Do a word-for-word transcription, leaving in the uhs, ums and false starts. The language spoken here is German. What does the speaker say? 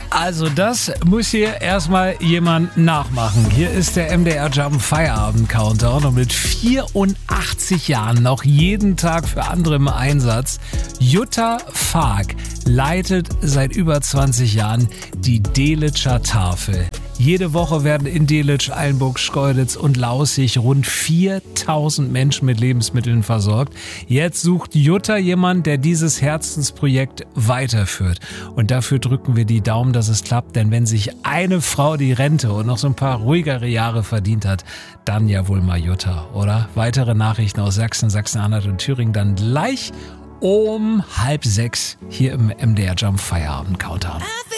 Also das muss hier erstmal jemand nachmachen. Hier ist der M D R Jump Feierabend Countdown und mit vierundachtzig Jahren noch jeden Tag für andere im Einsatz. Jutta Fag leitet seit über zwanzig Jahren die Delitscher Tafel. Jede Woche werden in Delitzsch, Eilenburg, Schkeuditz und Laußig rund viertausend Menschen mit Lebensmitteln versorgt. Jetzt sucht Jutta jemanden, der dieses Herzensprojekt weiterführt. Und dafür drücken wir die Daumen, dass es klappt. Denn wenn sich eine Frau die Rente und noch so ein paar ruhigere Jahre verdient hat, dann ja wohl mal Jutta, oder? Weitere Nachrichten aus Sachsen, Sachsen-Anhalt und Thüringen dann gleich um halb sechs hier im M D R Jump Feierabend Countdown.